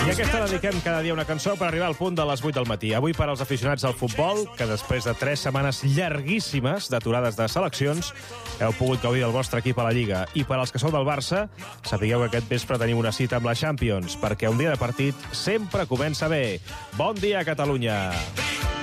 I aquesta dediquem cada dia una cançó per arribar al punt de les 8 del matí. Avui per als aficionats al futbol, que després de 3 setmanes llarguíssimes d'aturades de seleccions, heu pogut gaudir del vostre equip a la Lliga. I per als que sou del Barça, sapigueu que aquest vespre tenim una cita amb la Champions, perquè un dia de partit sempre comença bé. Bon dia, Catalunya!